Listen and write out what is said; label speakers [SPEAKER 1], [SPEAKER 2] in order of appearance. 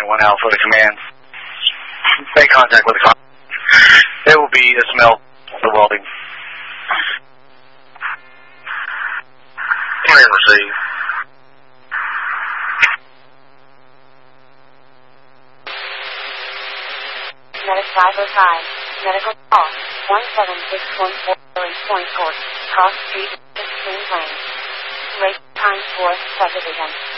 [SPEAKER 1] 1 Alpha to command. Make contact with the car. There will be a smell of the welding. Command received.
[SPEAKER 2] Medic 505. Medical call. 17614 Point Court. Cross Street, Spring Lane. Lake Pine Forest Subdivision.